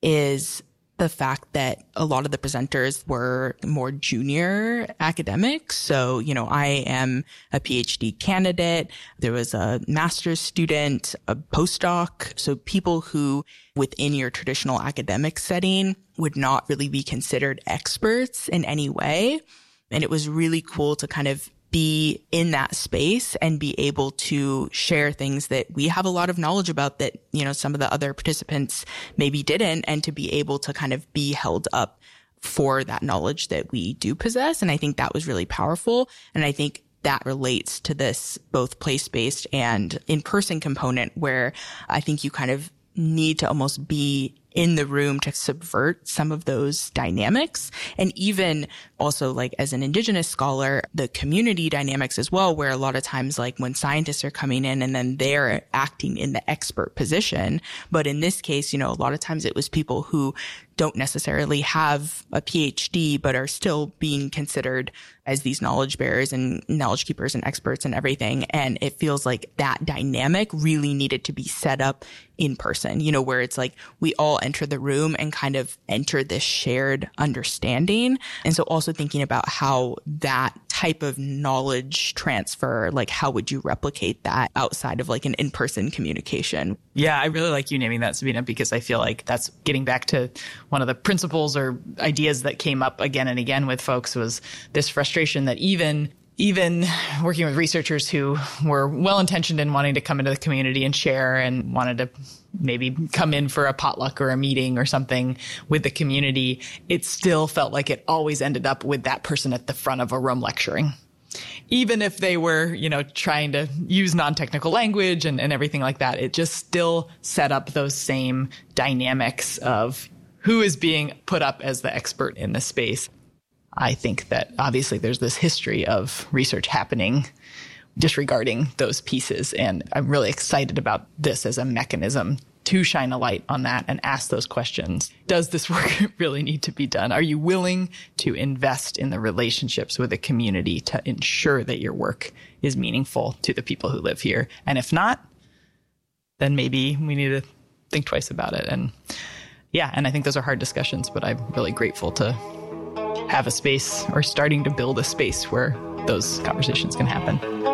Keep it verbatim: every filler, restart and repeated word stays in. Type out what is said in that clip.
is the fact that a lot of the presenters were more junior academics. So, you know, I am a PhD candidate. There was a master's student, a postdoc. So people who within your traditional academic setting would not really be considered experts in any way. And it was really cool to kind of be in that space and be able to share things that we have a lot of knowledge about that, you know, some of the other participants maybe didn't, and to be able to kind of be held up for that knowledge that we do possess. And I think that was really powerful. And I think that relates to this both place-based and in-person component, where I think you kind of need to almost be in the room to subvert some of those dynamics. And even also, like, as an Indigenous scholar, the community dynamics as well, where a lot of times, like, when scientists are coming in and then they're acting in the expert position. But in this case, you know, a lot of times it was people who don't necessarily have a PhD, but are still being considered as these knowledge bearers and knowledge keepers and experts and everything. And it feels like that dynamic really needed to be set up in person, you know, where it's like we all enter the room and kind of enter this shared understanding. And so also thinking about how that type of knowledge transfer, like how would you replicate that outside of like an in-person communication? Yeah, I really like you naming that, Sabina, because I feel like that's getting back to one of the principles or ideas that came up again and again with folks, was this frustration that even Even working with researchers who were well-intentioned in wanting to come into the community and share and wanted to maybe come in for a potluck or a meeting or something with the community, it still felt like it always ended up with that person at the front of a room lecturing. Even if they were, you know, trying to use non-technical language and, and everything like that, it just still set up those same dynamics of who is being put up as the expert in the space. I think that obviously there's this history of research happening disregarding those pieces. And I'm really excited about this as a mechanism to shine a light on that and ask those questions. Does this work really need to be done? Are you willing to invest in the relationships with the community to ensure that your work is meaningful to the people who live here? And if not, then maybe we need to think twice about it. And yeah, and I think those are hard discussions, but I'm really grateful to have a space, or starting to build a space where those conversations can happen.